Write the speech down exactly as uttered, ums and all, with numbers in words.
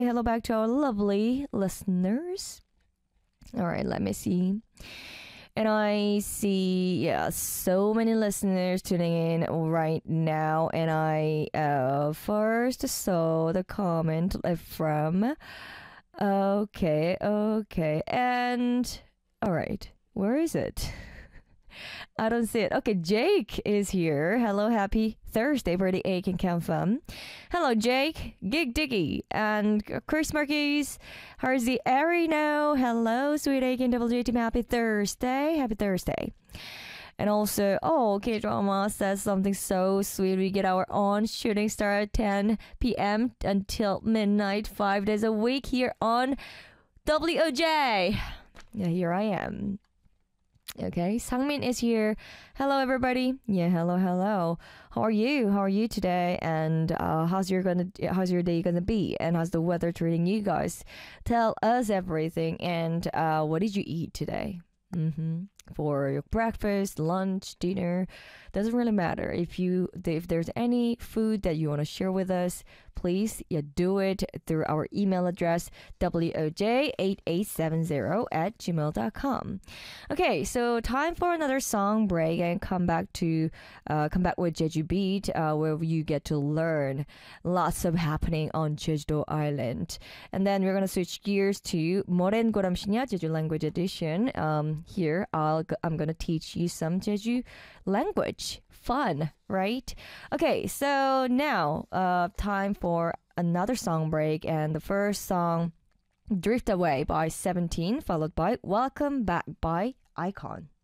Hello back to our lovely listeners. All right, let me see. And I see, yeah, so many listeners tuning in right now. And I uh, first saw the comment from, okay, okay. And, all right, where is it? I don't see it. Okay, Jake is here. Hello, happy Thursday for the Aiken Camp Fam. Hello, Jake, Gig Diggy, and Chris Marquez. How's the Airy now? Hello, sweet Aiken W J team. Happy Thursday. Happy Thursday. And also, oh, K-Drama says something so sweet. We get our own shooting star at ten p.m. until midnight, five days a week here on W O J. Yeah, here I am. Okay, Sangmin is here. Hello, everybody. Yeah, hello, hello. How are you? How are you today? And uh, how's your gonna? How's your day gonna be? And how's the weather treating you guys? Tell us everything. And uh, what did you eat today? Mm-hmm. For your breakfast, lunch, dinner, doesn't really matter. If you if there's any food that you want to share with us, please yeah, do it through our email address w o j eight eight seven zero at gmail dot com. Okay, so time for another song break and come back to uh, come back with Jeju Beat, uh, where you get to learn lots of happening on Jeju Island. And then we're gonna switch gears to Moren Goramshinya Jeju Language Edition. Um, here I'll I'm gonna teach you some Jeju language. Fun, right? Okay, so now uh, time for another song break, and the first song, Drift Away by seventeen, followed by Welcome Back by Icon.